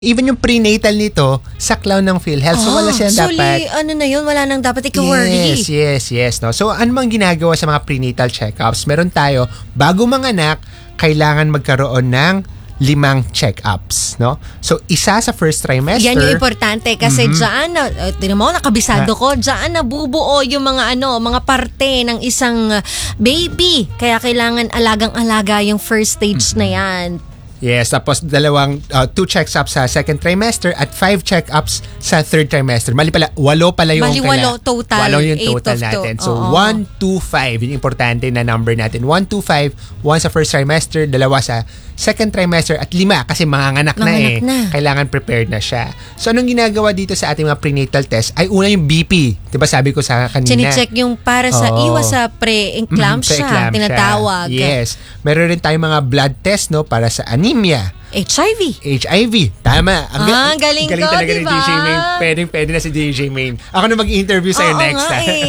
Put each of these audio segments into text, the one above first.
Even yung prenatal nito, saklaw ng PhilHealth. So wala silang dapat. Ano na yun, wala nang dapat ika-worry. Yes. No? So ano mang ginagawa sa mga prenatal checkups? Meron tayo, bago manganak, kailangan magkaroon ng 5 check-ups, no? So, isa sa first trimester. Yan yung importante kasi dyan, tinan mo, nakabisado ko, dyan nabubuo yung mga parte ng isang baby. Kaya kailangan alagang-alaga yung first stage na yan. Yes, tapos 2 check-ups sa second trimester at 5 check-ups sa third trimester. Mali pala, 8 pala yung total. 8 yung total natin. So, 1, 2, 5. Yung importante na number natin. 1, 2, 5. 1 sa first trimester, 2 sa second trimester at 5 kasi manganganak na. Kailangan prepared na siya. So, anong ginagawa dito sa ating mga prenatal test ay una yung BP. Diba sabi ko sa kanina? Chine-check yung para sa iwas sa pre-eclampsia, tinatawag. Yes. Meron rin tayong mga blood test, no, para sa anemia. HIV. Tama. Galing ko, talaga diba? ni DJ Main. Pwede na si DJ Main. Ako na mag-interview sa'yo next.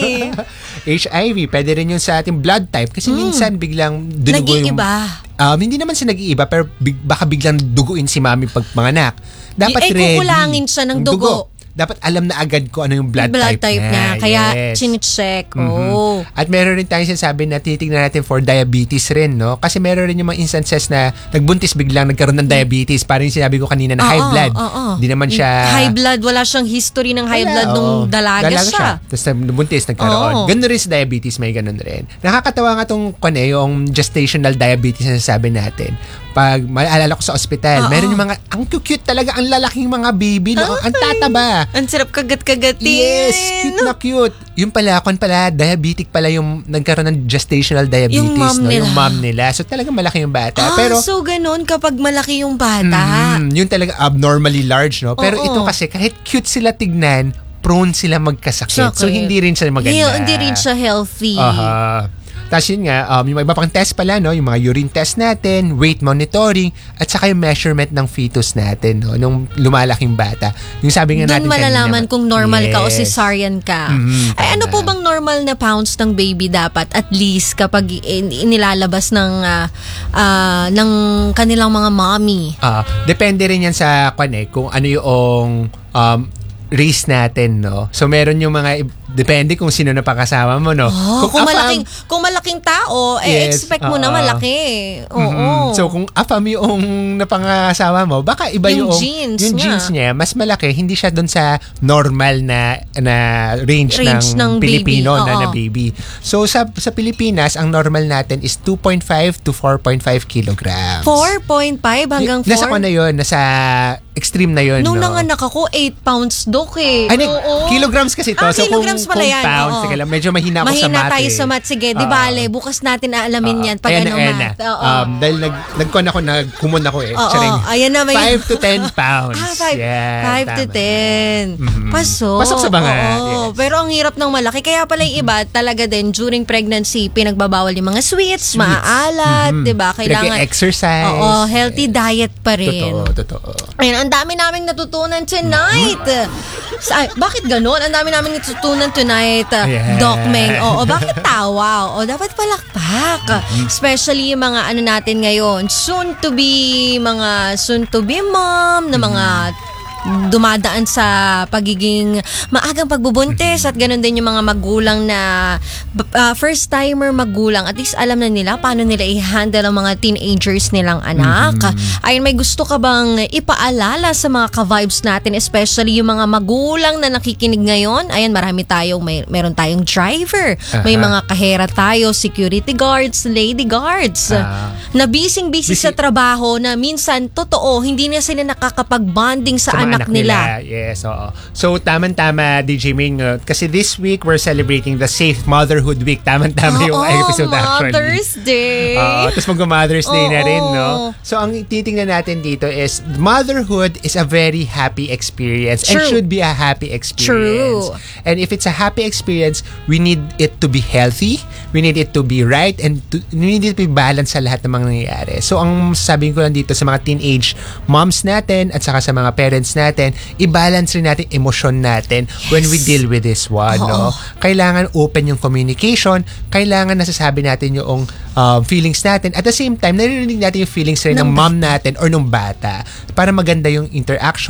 HIV. Pwede rin yung sa ating blood type. Kasi minsan biglang dugo yung... Nag-iiba. Hindi naman siya nag-iiba, pero baka biglang duguin si mami pag manganak. Dapat ready. Kukulangin siya ng dugo. Dapat alam na agad ko ano yung blood type niya. Kaya chine-check. At meron rin tayong sinasabi na titignan natin for diabetes rin, no? Kasi meron rin yung mga instances na nagbuntis biglang nagkaroon ng diabetes. Parang yung sinabi ko kanina na high blood. Hindi naman siya... High blood, wala siyang history ng high blood nung dalaga siya. Tapos nabuntis, nagkaroon. Ganun rin sa diabetes, may ganun rin. Nakakatawa nga itong yung gestational diabetes na sasabi natin. Pag maalala ko sa ospital, meron yung mga, ang cute talaga, ang lalaking mga baby, no? Ang tataba. Ang sarap kagat-kagatin. Yes, cute na cute. Yung pala, diabetic pala yung nagkaroon ng gestational diabetes. Yung mom nila. Yung mom nila. So talaga malaki yung bata. Pero so ganun kapag malaki yung bata. Yung talaga abnormally large, no? Pero ito kasi, kahit cute sila tignan, prone sila magkasakit. So hindi rin siya maganda. Hindi rin siya healthy. Tapos yun nga, yung iba pang test pala, no? Yung mga urine test natin, weight monitoring, at saka yung measurement ng fetus natin, no? Nung lumalaking bata. Yung sabi nga natin kanina. Doon malalaman kung normal ka o cesarean ka. Ay, ano po bang normal na pounds ng baby dapat at least kapag inilalabas ng kanilang mga mommy? Depende rin yan sa kung ano yung race natin, no? So meron yung mga depende kung sino na pakasama mo, no? Kung malaking tao, expect mo na malaki. So kung afam yung napangasawa mo, baka iba yung genes niya, mas malaki, hindi siya doon sa normal na range ng Pilipino na baby. So sa Pilipinas, ang normal natin is 2.5 to 4.5 kilograms. 4.5 hanggang 4? Nasa ko na yun, nasa extreme na yun. Nung nanganak ako, 8 pounds, Dok, kilograms kasi to. So kilograms pala yan. Pounds, medyo mahina ako sa math. Mahina tayo sa math. Sige, di bale, bukas natin aalamin yan pag math. Dahil nagkumon ako Ayan na. 5 to 10 pounds. 5 to 10. Pasok sa banga. Yes. Pero ang hirap ng malaki. Kaya pala yung iba, talaga din, during pregnancy, pinagbabawal yung mga sweets, maaalat, di ba? Kailangan exercise. Healthy diet pa rin. Totoo. Ayun, ang dami naming natutunan tonight. Bakit ganun? Ang dami naming natutunan tonight, Doc Meng. Bakit tawa? Dapat palakpak. Especially yung mga natin ngayon, soon to be mom, na mga dumadaan sa pagiging maagang pagbubuntis at ganun din yung mga magulang na first-timer magulang. At least alam na nila paano nila i-handle ang mga teenagers nilang anak. Ayun, may gusto ka bang ipaalala sa mga ka-vibes natin, especially yung mga magulang na nakikinig ngayon? Ayun, meron tayong driver, may mga kahera tayo, security guards, lady guards, na busy sa trabaho na minsan, totoo, hindi na sila nakakapag-bonding sa anak nila. Yes, oo. So, tamang-tama, DJ Ming, kasi this week, we're celebrating the Safe Motherhood Week. Tamang-tama yung episode actually. Mother's Day. Tapos mag-Mother's Day na rin, no? So, ang titingnan natin dito is, motherhood is a very happy experience. True. And should be a happy experience. True. And if it's a happy experience, we need it to be healthy, we need it to be right, and we need it to be balanced sa lahat ng mga nangyayari. So, ang sabihin ko lang dito sa mga teenage moms natin at saka sa mga parents natin, natin, i-balance rin natin emosyon natin when we deal with this one, no? Kailangan open yung communication, kailangan nasasabi natin yung feelings natin. At the same time, naririnig natin yung feelings rin ng mom natin or ng bata para maganda yung interaction